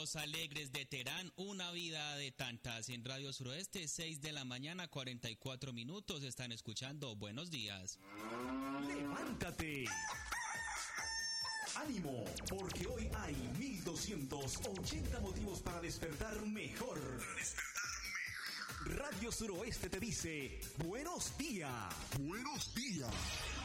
Los Alegres de Terán, una vida de tantas. En Radio Suroeste, 6 de la mañana, 44 minutos. Están escuchando Buenos Días. ¡Levántate! ¡Ánimo! Porque hoy hay 1280 motivos para despertar mejor. Radio Suroeste te dice, ¡buenos días! ¡Buenos días!